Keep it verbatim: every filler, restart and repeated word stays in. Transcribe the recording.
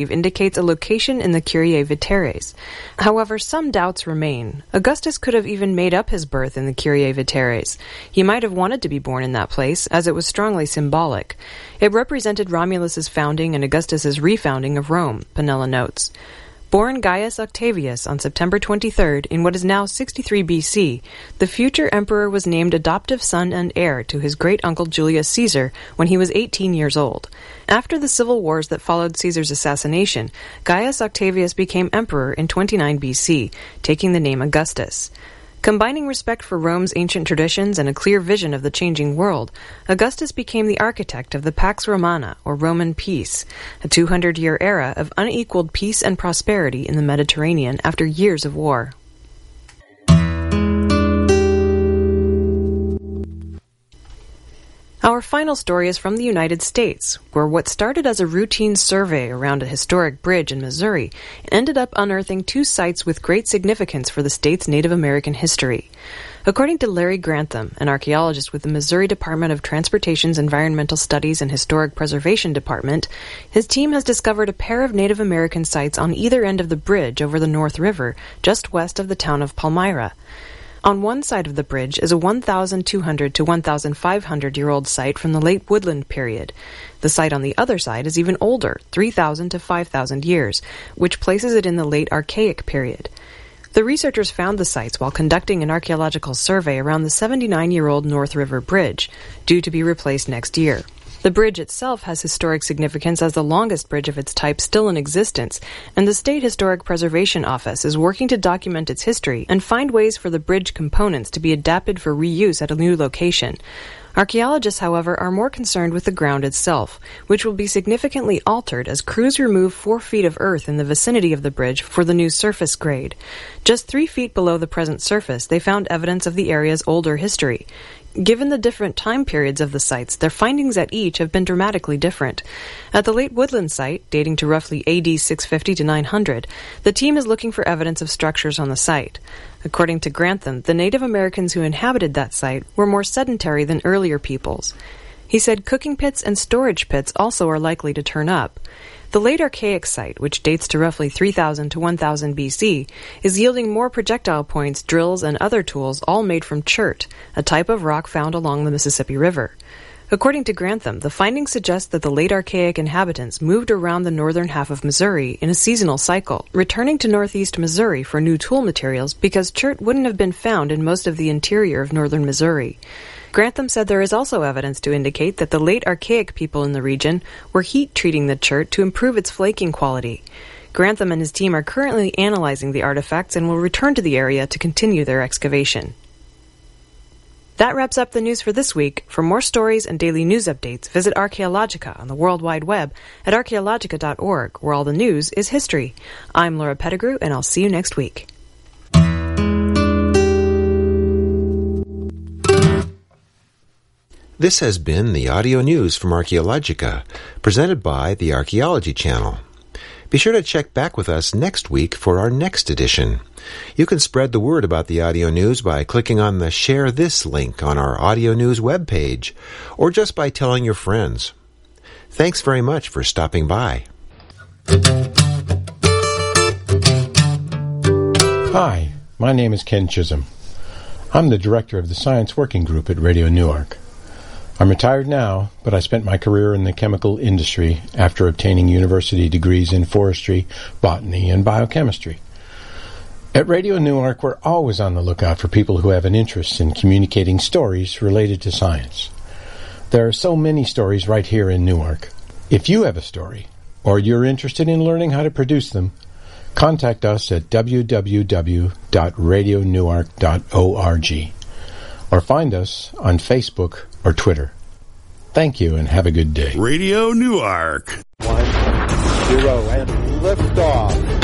indicates a location in the Curie Vitaeres. However, some doubts remain. Augustus could have even made up his birth in the Curie Vitaeres. He might have wanted to be born in that place, as it was strongly symbolic. It represented Romulus's founding and Augustus's refounding of Rome, Pinella notes. Born Gaius Octavius on September twenty-third in what is now sixty-three B C, the future emperor was named adoptive son and heir to his great-uncle Julius Caesar when he was eighteen years old. After the civil wars that followed Caesar's assassination, Gaius Octavius became emperor in twenty-nine B C, taking the name Augustus. Combining respect for Rome's ancient traditions and a clear vision of the changing world, Augustus became the architect of the Pax Romana, or Roman peace, a two hundred year era of unequaled peace and prosperity in the Mediterranean after years of war. Our final story is from the United States, where what started as a routine survey around a historic bridge in Missouri ended up unearthing two sites with great significance for the state's Native American history. According to Larry Grantham, an archaeologist with the Missouri Department of Transportation's Environmental Studies and Historic Preservation Department, his team has discovered a pair of Native American sites on either end of the bridge over the North River, just west of the town of Palmyra. On one side of the bridge is a one thousand two hundred to one thousand five hundred year old site from the late Woodland period. The site on the other side is even older, three thousand to five thousand years, which places it in the late Archaic period. The researchers found the sites while conducting an archaeological survey around the seventy-nine year old North River Bridge, due to be replaced next year. The bridge itself has historic significance as the longest bridge of its type still in existence, and the State Historic Preservation Office is working to document its history and find ways for the bridge components to be adapted for reuse at a new location. Archaeologists, however, are more concerned with the ground itself, which will be significantly altered as crews remove four feet of earth in the vicinity of the bridge for the new surface grade. Just three feet below the present surface, they found evidence of the area's older history. Given the different time periods of the sites, their findings at each have been dramatically different. At the late Woodland site, dating to roughly A D six fifty to nine hundred, the team is looking for evidence of structures on the site. According to Grantham, the Native Americans who inhabited that site were more sedentary than earlier peoples. He said cooking pits and storage pits also are likely to turn up. The late Archaic site, which dates to roughly three thousand to one thousand B C, is yielding more projectile points, drills, and other tools, all made from chert, a type of rock found along the Mississippi River. According to Grantham, the findings suggest that the late Archaic inhabitants moved around the northern half of Missouri in a seasonal cycle, returning to northeast Missouri for new tool materials because chert wouldn't have been found in most of the interior of northern Missouri. Grantham said there is also evidence to indicate that the late Archaic people in the region were heat-treating the chert to improve its flaking quality. Grantham and his team are currently analyzing the artifacts and will return to the area to continue their excavation. That wraps up the news for this week. For more stories and daily news updates, visit Archaeologica on the World Wide Web at archaeologica dot org, where all the news is history. I'm Laura Pettigrew, and I'll see you next week. This has been the audio news from Archaeologica, presented by the Archaeology Channel. Be sure to check back with us next week for our next edition. You can spread the word about the audio news by clicking on the Share This link on our audio news webpage, or just by telling your friends. Thanks very much for stopping by. Hi, my name is Ken Chisholm. I'm the director of the Science Working Group at Radio Newark. I'm retired now, but I spent my career in the chemical industry after obtaining university degrees in forestry, botany, and biochemistry. At Radio Newark, we're always on the lookout for people who have an interest in communicating stories related to science. There are so many stories right here in Newark. If you have a story, or you're interested in learning how to produce them, contact us at w w w dot radio newark dot org or find us on Facebook or Twitter. Thank you and have a good day. Radio Newark. One, zero, and lift off.